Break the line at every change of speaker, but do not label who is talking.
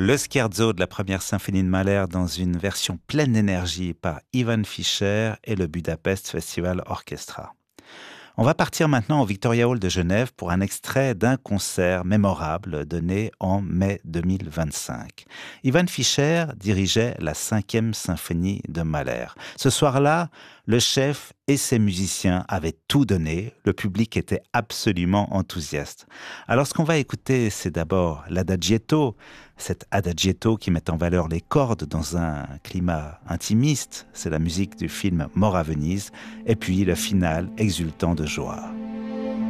Le scherzo de la première symphonie de Mahler dans une version pleine d'énergie par Ivan Fischer et le Budapest Festival Orchestra. On va partir maintenant au Victoria Hall de Genève pour un extrait d'un concert mémorable donné en mai 2025. Ivan Fischer dirigeait la 5e symphonie de Mahler. Ce soir-là, le chef et ses musiciens avaient tout donné. Le public était absolument enthousiaste. Alors ce qu'on va écouter, c'est d'abord l'adagietto, cet adagietto qui met en valeur les cordes dans un climat intimiste. C'est la musique du film Mort à Venise. Et puis le final exultant de joie.